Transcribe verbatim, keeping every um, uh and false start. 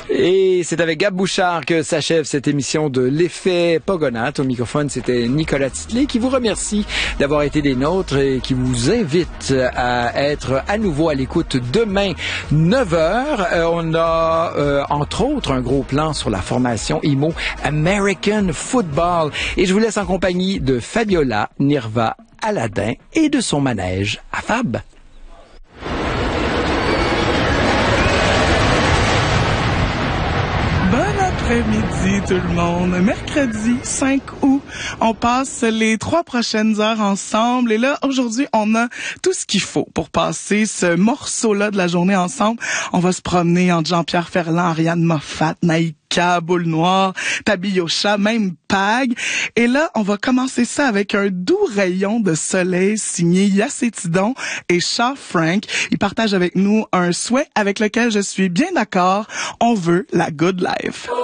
Et c'est avec Gab Bouchard que s'achève cette émission de l'effet Pogonath. Au microphone, c'était Nicolas Titley qui vous remercie d'avoir été des nôtres et qui vous invite à être à nouveau à l'écoute demain, neuf heures. Euh, on a, euh, entre autres, un gros plan sur la formation I M O American Football. Et je vous laisse en compagnie de Fabiola, Nirva, Aladdin et de son manège à Fab. Bon après-midi tout le monde. Mercredi cinq août, on passe les trois prochaines heures ensemble. Et là, aujourd'hui, on a tout ce qu'il faut pour passer ce morceau-là de la journée ensemble. On va se promener entre Jean-Pierre Ferland, Ariane Moffat, Naïka, Boule Noire, Tabiocha, même Pag. Et là, on va commencer ça avec un doux rayon de soleil signé Yacétidon et Shaw Frank. Ils partagent avec nous un souhait avec lequel je suis bien d'accord. On veut la good life.